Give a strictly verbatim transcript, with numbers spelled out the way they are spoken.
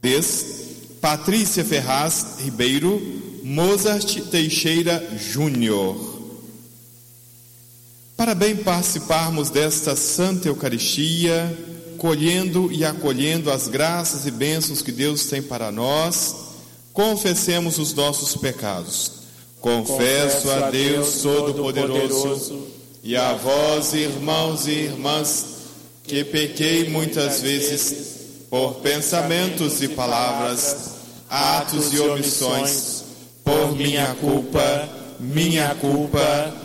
Patrícia Ferraz Ribeiro, Mozart Teixeira Júnior. Para bem participarmos desta Santa Eucaristia, colhendo e acolhendo as graças e bênçãos que Deus tem para nós, confessemos os nossos pecados. Confesso a Deus Todo-Poderoso e a vós, irmãos e irmãs, que pequei muitas vezes por pensamentos e palavras, atos e omissões, por minha culpa, minha culpa,